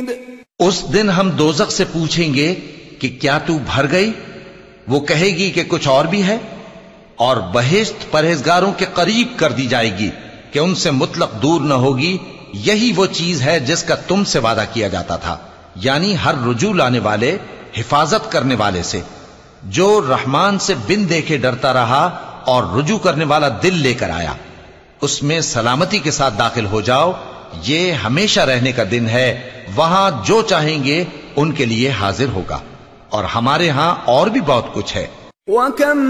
उस दिन हम दोजख से पूछेंगे कि क्या तू भर गई? वो कहेगी कि कुछ और भी है। और बहिश्त परहेजगारों के करीब कर दी जाएगी कि उनसे मुतलक दूर न होगी। यही वो चीज है जिसका तुमसे वादा किया जाता था, यानी हर रुजू लाने वाले, हिफाजत करने वाले से। जो रहमान से बिन देखे डरता रहा और रुजू करने वाला दिल लेकर आया, उसमें सलामती के साथ दाखिल हो जाओ। ये हमेशा रहने का दिन है, वहां जो चाहेंगे उनके लिए हाजिर होगा। और हमारे यहां और भी बहुत कुछ है।